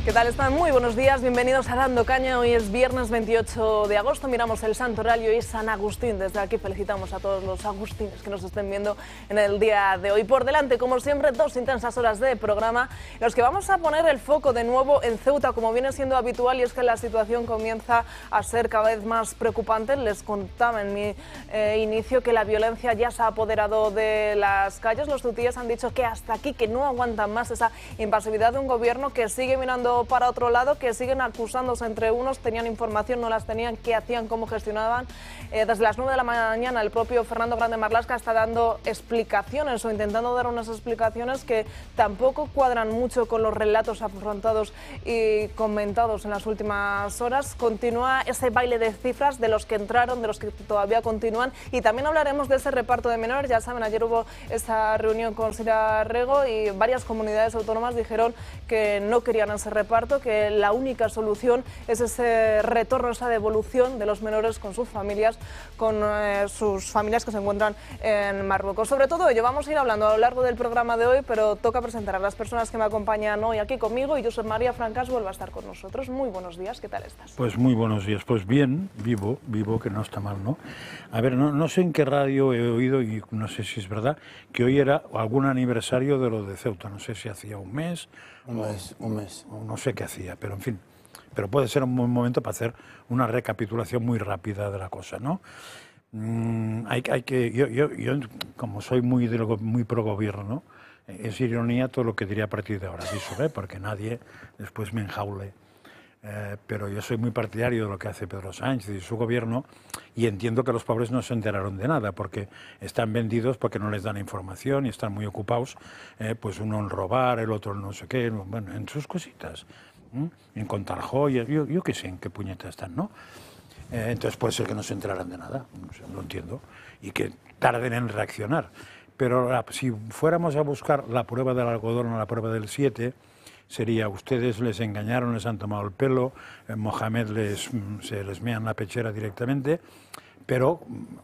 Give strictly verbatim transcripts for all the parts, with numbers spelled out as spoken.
¿Qué tal están? Muy buenos días, bienvenidos a Dando Caña. Hoy es viernes veintiocho de agosto, miramos el santoral y hoy es San Agustín. Desde aquí felicitamos a todos los agustines que nos estén viendo en el día de hoy. Por delante, como siempre, dos intensas horas de programa, en los que vamos a poner el foco de nuevo en Ceuta, como viene siendo habitual, y es que la situación comienza a ser cada vez más preocupante. Les contaba en mi eh, inicio que la violencia ya se ha apoderado de las calles. Los ceutíes han dicho que hasta aquí, que no aguantan más esa impasividad de un gobierno que sigue mirando para otro lado, que siguen acusándose entre unos, tenían información, no las tenían, qué hacían, cómo gestionaban. Eh, desde las nueve de la mañana el propio Fernando Grande Marlaska está dando explicaciones o intentando dar unas explicaciones que tampoco cuadran mucho con los relatos afrontados y comentados en las últimas horas. Continúa ese baile de cifras de los que entraron, de los que todavía continúan, y también hablaremos de ese reparto de menores. Ya saben, ayer hubo esta reunión con Sira Rego y varias comunidades autónomas dijeron que no querían ese reparto, que la única solución es ese retorno, esa devolución de los menores con sus familias, con eh, sus familias que se encuentran en Marruecos. Sobre todo ello vamos a ir hablando a lo largo del programa de hoy, pero toca presentar a las personas que me acompañan hoy aquí conmigo, y Josep María Francas vuelve a estar con nosotros. Muy buenos días, ¿qué tal estás? Pues muy buenos días, pues bien, vivo, vivo, que no está mal, ¿no? A ver, no, no sé en qué radio he oído, y no sé si es verdad, que hoy era algún aniversario de lo de Ceuta, no sé si hacía un mes, Un mes, un mes. o no sé qué hacía, pero en fin, pero puede ser un buen momento para hacer una recapitulación muy rápida de la cosa, ¿no? Mm, hay, hay que, yo, yo, yo, como soy muy, de lo, muy pro gobierno, es ironía todo lo que diría a partir de ahora, ¿sí? Porque nadie después me enjaule. Eh, pero yo soy muy partidario de lo que hace Pedro Sánchez y su gobierno, y entiendo que los pobres no se enteraron de nada porque están vendidos, porque no les dan información y están muy ocupados, eh, pues uno en robar, el otro en no sé qué, bueno, en sus cositas, ¿eh? En contar joyas, yo, yo qué sé en qué puñetas están, ¿no? Eh, entonces puede ser que no se enteraran de nada, o sea, lo entiendo, y que tarden en reaccionar. Pero la, si fuéramos a buscar la prueba del algodón o la prueba del siete, sería: ustedes les engañaron, les han tomado el pelo, eh, Mohamed les, se les mea en la pechera directamente, pero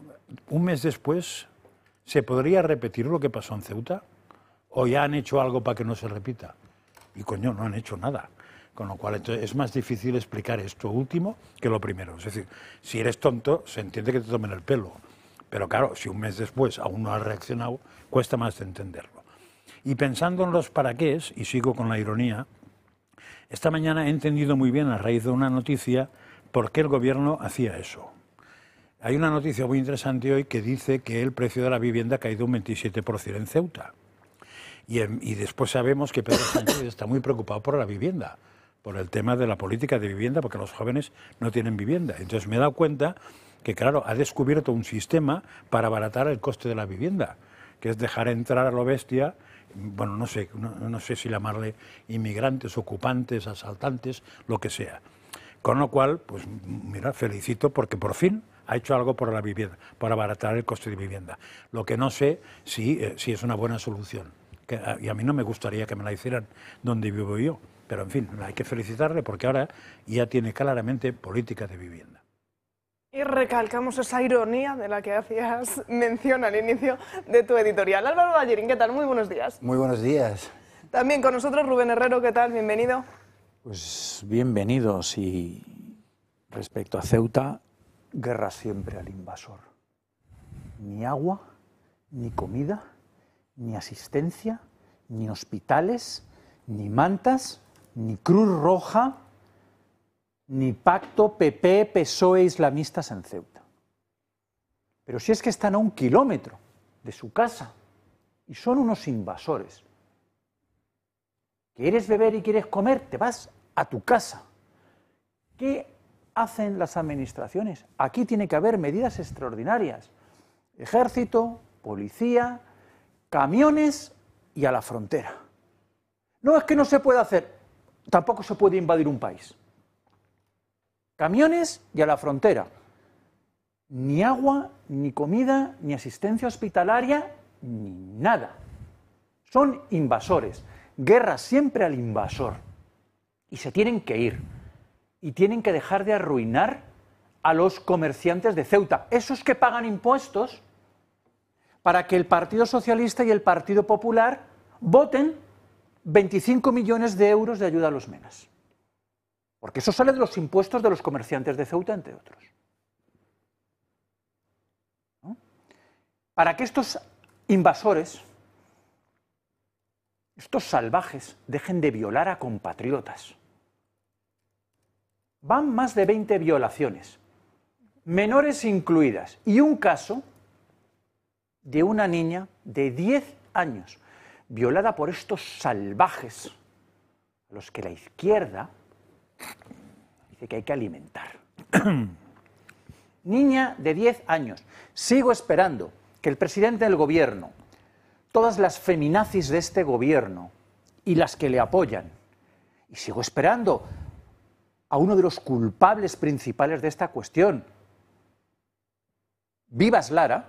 un mes después, ¿se podría repetir lo que pasó en Ceuta? ¿O ya han hecho algo para que no se repita? Y coño, no han hecho nada. Con lo cual entonces, es más difícil explicar esto último que lo primero. Es decir, si eres tonto, se entiende que te tomen el pelo. Pero claro, si un mes después aún no has reaccionado, cuesta más de entenderlo. Y pensando en los paraqués, y sigo con la ironía, esta mañana he entendido muy bien, a raíz de una noticia, por qué el gobierno hacía eso. Hay una noticia muy interesante hoy que dice que el precio de la vivienda ha caído un veintisiete por ciento en Ceuta. Y, en, y después sabemos que Pedro Sánchez está muy preocupado por la vivienda, por el tema de la política de vivienda, porque los jóvenes no tienen vivienda. Entonces me he dado cuenta que, claro, ha descubierto un sistema para abaratar el coste de la vivienda, que es dejar entrar a lo bestia. Bueno, no sé, no, no sé si llamarle inmigrantes, ocupantes, asaltantes, lo que sea. Con lo cual, pues mira, felicito porque por fin ha hecho algo por la vivienda, por abaratar el coste de vivienda. Lo que no sé si, eh, si es una buena solución. Que, y a mí no me gustaría que me la hicieran donde vivo yo. Pero en fin, hay que felicitarle porque ahora ya tiene claramente política de vivienda. Y recalcamos esa ironía de la que hacías mención al inicio de tu editorial. Álvaro Ballerín, ¿qué tal? Muy buenos días. Muy buenos días. También con nosotros Rubén Herrero, ¿qué tal? Bienvenido. Pues bienvenidos. Y respecto a Ceuta, guerra siempre al invasor. Ni agua, ni comida, ni asistencia, ni hospitales, ni mantas, ni Cruz Roja, ni pacto P P, P S O E, islamistas en Ceuta. Pero si es que están a un kilómetro de su casa y son unos invasores. ¿Quieres beber y quieres comer? Te vas a tu casa. ¿Qué hacen las administraciones? Aquí tiene que haber medidas extraordinarias. Ejército, policía, camiones y a la frontera. No es que no se pueda hacer, tampoco se puede invadir un país. Camiones y a la frontera. Ni agua, ni comida, ni asistencia hospitalaria, ni nada. Son invasores. Guerra siempre al invasor. Y se tienen que ir. Y tienen que dejar de arruinar a los comerciantes de Ceuta. Esos que pagan impuestos para que el Partido Socialista y el Partido Popular voten veinticinco millones de euros de ayuda a los menas. Porque eso sale de los impuestos de los comerciantes de Ceuta, entre otros. ¿No? Para que estos invasores, estos salvajes, dejen de violar a compatriotas. Van más de veinte violaciones, menores incluidas, y un caso de una niña de diez años, violada por estos salvajes, a los que la izquierda dice que hay que alimentar. Niña de diez años. Sigo esperando que el presidente del gobierno, todas las feminazis de este gobierno y las que le apoyan, y sigo esperando a uno de los culpables principales de esta cuestión, Vivas Lara,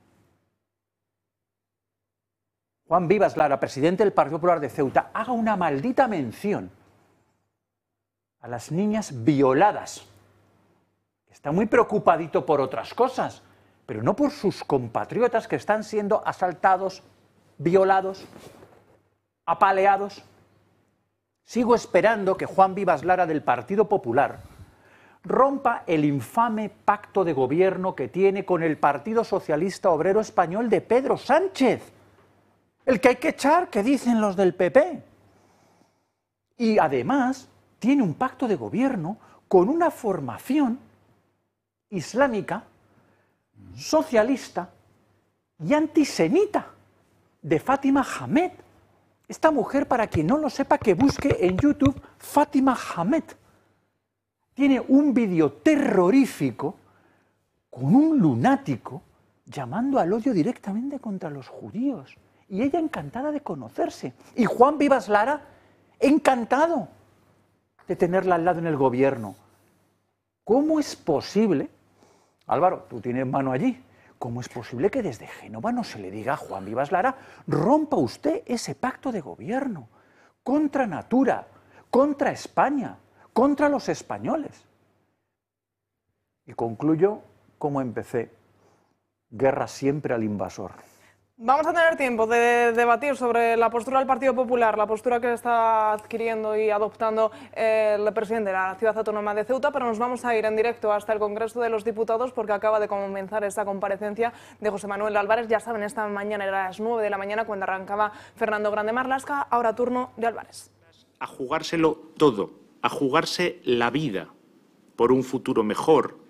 Juan Vivas Lara, presidente del Partido Popular de Ceuta, haga una maldita mención a las niñas violadas. Está muy preocupadito por otras cosas, pero no por sus compatriotas que están siendo asaltados, violados, apaleados. Sigo esperando que Juan Vivas Lara del Partido Popular rompa el infame pacto de gobierno que tiene con el Partido Socialista Obrero Español de Pedro Sánchez. El que hay que echar, que dicen los del P P. Y además tiene un pacto de gobierno con una formación islámica, socialista y antisemita de Fátima Hamed. Esta mujer, para quien no lo sepa, que busque en YouTube Fátima Hamed. Tiene un vídeo terrorífico con un lunático llamando al odio directamente contra los judíos. Y ella encantada de conocerse. Y Juan Vivas Lara, encantado de tenerla al lado en el gobierno. ¿Cómo es posible, Álvaro, tú tienes mano allí, cómo es posible que desde Génova no se le diga a Juan Vivas Lara, rompa usted ese pacto de gobierno contra Natura, contra España, contra los españoles? Y concluyo como empecé, guerra siempre al invasor. Vamos a tener tiempo de debatir sobre la postura del Partido Popular, la postura que está adquiriendo y adoptando el presidente de la Ciudad Autónoma de Ceuta, pero nos vamos a ir en directo hasta el Congreso de los Diputados porque acaba de comenzar esta comparecencia de José Manuel Álvarez. Ya saben, esta mañana era a las nueve de la mañana cuando arrancaba Fernando Grande Marlaska, ahora turno de Álvarez. A jugárselo todo, a jugarse la vida por un futuro mejor